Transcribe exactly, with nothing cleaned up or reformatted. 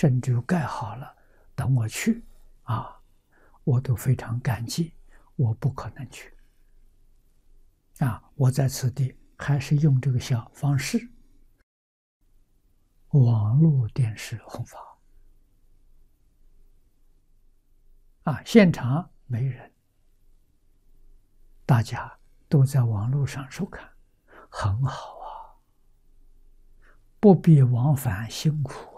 甚至盖好了，等我去啊，我都非常感激。我不可能去啊，我在此地还是用这个小方式，网络电视弘法啊，现场没人，大家都在网络上收看，很好啊，不必往返辛苦。